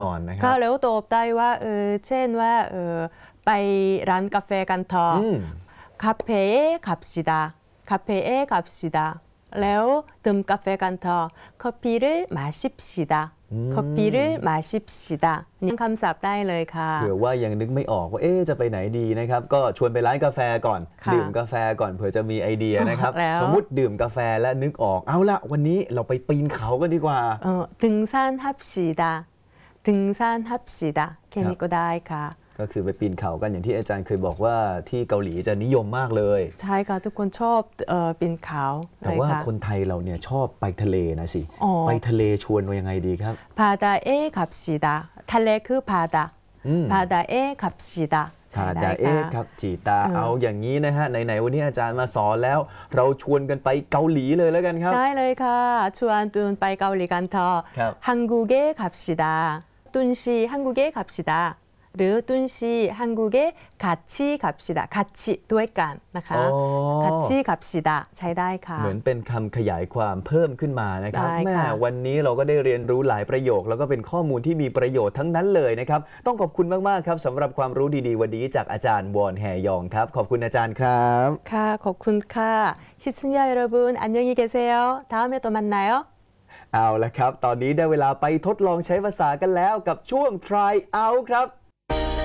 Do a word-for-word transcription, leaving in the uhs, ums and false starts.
ก่อนนะครับก็แล้วตอบได้ว่าเออเช่นว่าเออไปร้านกาแฟกันเถอะคาเฟ่ขับสิดาคาเฟ่ขับสิดาแล้วดื่มกาแฟกันเถอะ커피를마십시다커피를마십시다นี่คำศัพท์ได้เลยค่ะเผื่อว่ายังนึกไม่ออกว่าเอ๊ะจะไปไหนดีนะครับก็ชวนไปร้านกาแฟก่อนดื่มกาแฟก่อนเผื่อจะมีไอเดียนะครับสมมุติดื่มกาแฟและนึกออกเอาละวันนี้เราไปปีนเขากันดีกว่า 등산합시다 등산합시다แค่นี้ก็ได้ค่ะก็คือไปปีนเขากันอย่างที่อาจารย์เคยบอกว่าที่เกาหลีจะนิยมมากเลยใช่ค่ะทุกคนชอบปีนเขาแต่ว่าคนไทยเราเนี่ยชอบไปทะเลนะสิไปทะเลชวนว่ายังไงดีครับ 바다에갑시다ทะเลคือ바다바다에갑시다 พาดาเอ๊ครับจีตาเอาอย่างนี้นะฮะไหนๆวันนี้อาจารย์มาสอนแล้วเราชวนกันไปเกาหลีเลยแล้วกันครับได้เลยค่ะชวนตุนไปเกาหลีกันเถอะ한국에갑시다ตุนซี한국에갑시다หรือตุนซีฮังกูเกะคัตชิขับสิดาคัตชิด้วยกันนะคะคัตชิขับสิดาใช้ได้ค่ะเหมือนเป็นคำขยายความเพิ่มขึ้นมานะครับแม่วันนี้เราก็ได้เรียนรู้หลายประโยคแล้วก็เป็นข้อมูลที่มีประโยชน์ทั้งนั้นเลยนะครับต้องขอบคุณมากๆครับสำหรับความรู้ดีๆวันนี้จากอาจารย์วอนแฮยองครับขอบคุณอาจารย์ครับค่ะขอบคุณค่ะ시청자여러분안녕히계세요다음에또만나요 เอาละครับตอนนี้ได้เวลาไปทดลองใช้ภาษากันแล้วกับช่วง try out ครับ